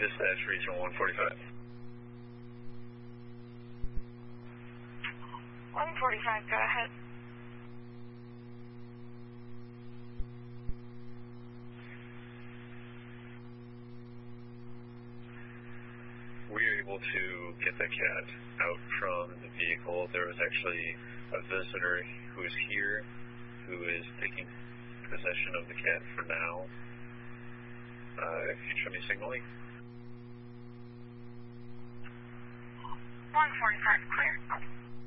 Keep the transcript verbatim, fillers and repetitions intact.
Dispatch, Regional one forty-five. one forty-five, go ahead. We were able to get the cat out from the vehicle. There was actually a visitor who is here who is taking possession of the cat for now. Uh, if you show me signaling. one forty-five, clear.